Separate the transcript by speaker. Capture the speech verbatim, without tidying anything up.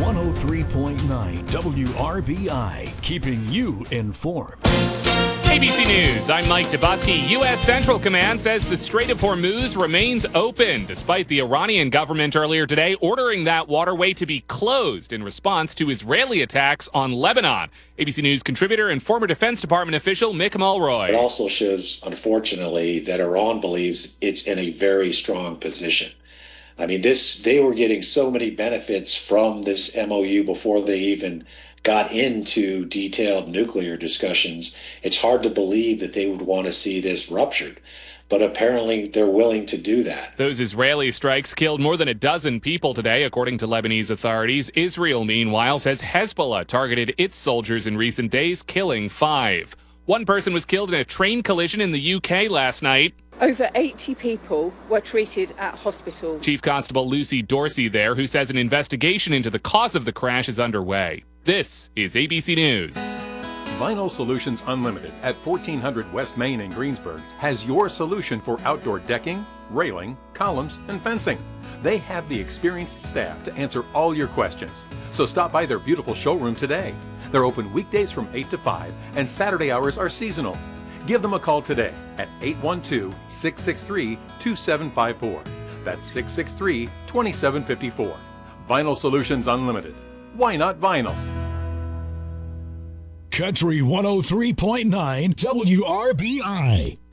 Speaker 1: one oh three point nine W R B I, keeping you informed.
Speaker 2: A B C News, I'm Mike Dubusky. U S Central Command says the Strait of Hormuz remains open, despite the Iranian government earlier today ordering that waterway to be closed in response to Israeli attacks on Lebanon. A B C News contributor and former Defense Department official Mick Mulroy.
Speaker 3: It also shows, unfortunately, that Iran believes it's in a very strong position. I mean, this they were getting so many benefits from this M O U before they even got into detailed nuclear discussions. It's hard to believe that they would want to see this ruptured, but apparently they're willing to do that.
Speaker 2: Those Israeli strikes killed more than a dozen people today, according to Lebanese authorities. Israel, meanwhile, says Hezbollah targeted its soldiers in recent days, killing five. One person was killed in a train collision in the U K last night.
Speaker 4: Over eighty people were treated at hospital.
Speaker 2: Chief Constable Lucy Dorsey there, who says an investigation into the cause of the crash is underway. This is A B C News.
Speaker 5: Vinyl Solutions Unlimited at fourteen hundred West Main in Greensburg has your solution for outdoor decking, railing, columns, and fencing. They have the experienced staff to answer all your questions. So stop by their beautiful showroom today. They're open weekdays from eight to five, and Saturday hours are seasonal. Give them a call today at eight one two, six six three, two seven five four. That's six six three, two seven five four. Vinyl Solutions Unlimited. Why not vinyl?
Speaker 1: Country one oh three point nine W R B I.